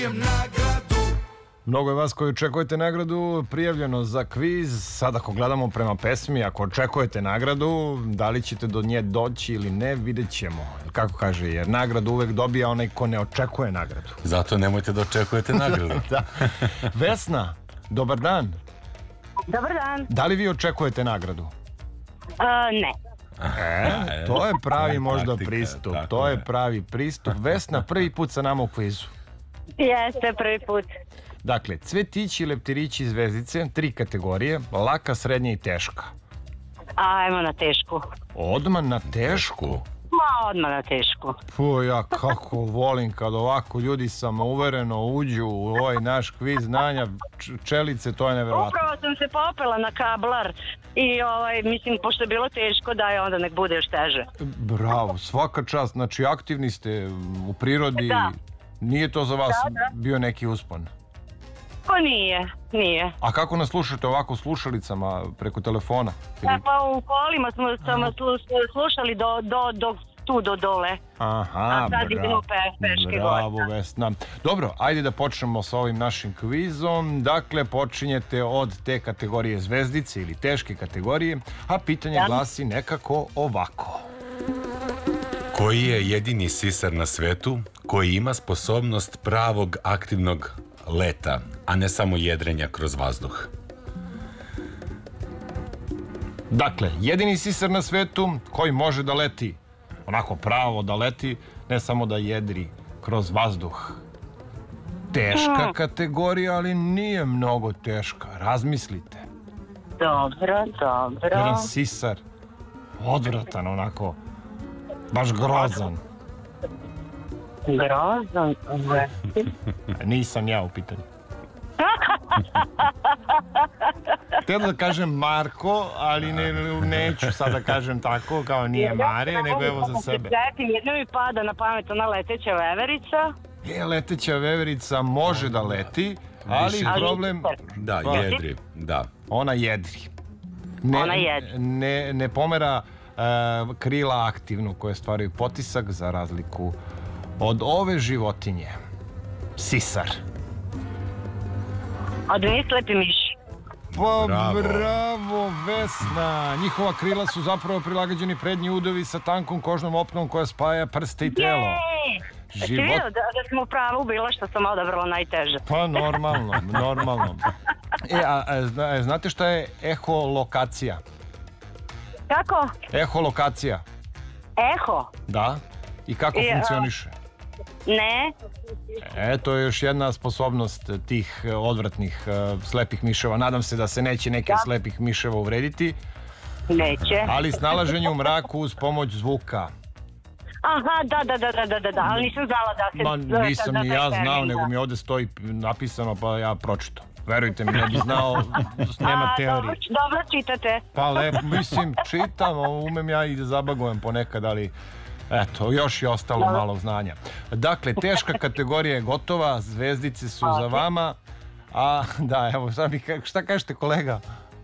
Mnogo je vas koji očekujete nagradu prijavljeno za kviz. Sad ako gledamo prema pesmi, ako očekujete nagradu, da li ćete do nje doći ili ne, vidjet ćemo. Kako kaže, jer nagradu uvek dobija onaj ko ne očekuje nagradu. Zato nemojte da očekujete nagradu. Da. Vesna, dobar dan. Dobar dan. Da li vi očekujete nagradu? Ne. To je pravi možda taktika, pristup. tako To je je. pravi pristup. Vesna, prvi put sa nama u kvizu. Jeste prvi put. Dakle, cvetići, leptirići, zvezdice, 3 kategorije, laka, srednja i teška. Ajmo na tešku. Odmah na tešku? Ma, odmah na tešku. Fu, ja kako volim kad ovako ljudi samouvereno uđu u ovaj naš kviz znanja čelice, to je neverovatno. Upravo sam se popela na kablar i mislim, pošto je bilo teško, da je onda nek bude još teže. Bravo, svaka čast, znači aktivni ste u prirodi, Da. Nije to za vas Da. bio neki uspon? Pa nije. A kako nas slušate ovako slušalicama preko telefona? Pa u kolima smo slušali do dole. Aha, A sad idemo peške bravo gore. Vesna. Dobro, ajde da počnemo sa ovim našim kvizom. Dakle, počinjete od te kategorije zvezdice ili teške kategorije, a pitanje glasi nekako ovako. Koji je jedini sisar na svetu koji ima sposobnost pravog aktivnog leta, a ne samo jedrenja kroz vazduh? Dakle, jedini sisar na svetu koji može da leti, onako pravo da leti, ne samo da jedri kroz vazduh. Teška kategorija, ali nije mnogo teška. Razmislite. Dobro. Jedan sisar, odvratan onako, baš grozan. Grozan. Nisam ja u pitanju. Htio da kažem Marko, ali neću sad da kažem tako, kao nije Mare, nego evo za sebe. Jedno mi pada na pamet ona leteća veverica. Leteća veverica može da leti, ali problem... Da, jedri, da. Ona jedri. Ona jedri. Ne pomera krila aktivno koje stvaraju potisak za razliku od ove životinje. Sisar. Od njih slepi miš. Pa bravo Vesna. Njihova krila su zapravo prilagođeni prednji udovi sa tankom kožnom opnom koja spaja prste i telo. Ti vidio da smo pravo bila što sam odabrala najteže. Pa normalno. Znate šta je eholokacija? Kako? Eholokacija. Eho? Da. I kako funkcioniše? Ne. To je još jedna sposobnost tih odvratnih slepih miševa. Nadam se da se neće neke slepih miševa uvrediti. Neće. Ali snalaženje u mraku uz pomoć zvuka. Aha, da, ali nisam znala da se... Ma nisam ni ja znao, nego mi ovde stoji napisano, pa ja pročito. Verujte mi, ne bi znao, nema teorije. Dobro čitate. Pa lepo, mislim, čitam, umem ja i da zabagujem ponekad, ali eto, još je ostalo malo znanja. Dakle, teška kategorija je gotova, zvezdice su za vama, a da, evo, šta kažete kolega?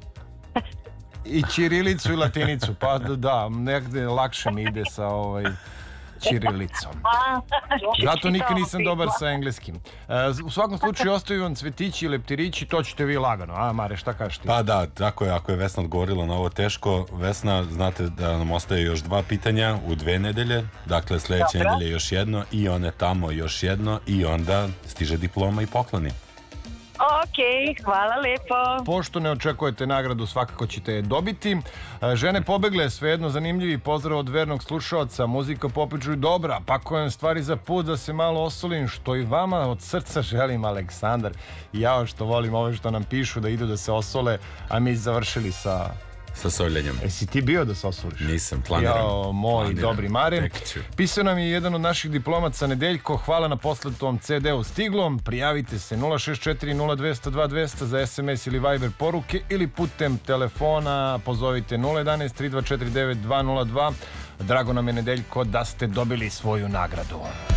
I ćirilicu i latinicu, pa da, negde lakše mi ide sa ćirilicom. Zato nikad nisam dobar sa engleskim. U svakom slučaju ostaju vam cvetići i leptirići, to ćete vi lagano. A Mare, šta kažeš ti? Pa da, tako je, ako je Vesna odgovorila na ovo teško, Vesna, znate da nam ostaje još 2 pitanja u 2 nedelje, dakle sledeće nedelje još jedno i one tamo još jedno i onda stiže diploma i pokloni. Ok, hvala lepo. Pošto ne očekujete nagradu, svakako ćete je dobiti. Žene pobegle, svejedno zanimljivi pozdrav od vernog slušaoca, muzika popiču i dobra, pakujem stvari za put da se malo osolim, što i vama od srca želim, Aleksandar. I ja što volim ove što nam pišu da idu da se osole, a mi završili sa soljenjem. Jesi ti bio da se osoliš? Nisam, planiram. Jao, moj dobri Mare. Pisao nam je jedan od naših diplomaca Nedeljko, hvala na posletom CD-u stiglom, prijavite se 064 0200 2200 za SMS ili Viber poruke ili putem telefona pozovite 011 3249 202. Drago nam je Nedeljko da ste dobili svoju nagradu.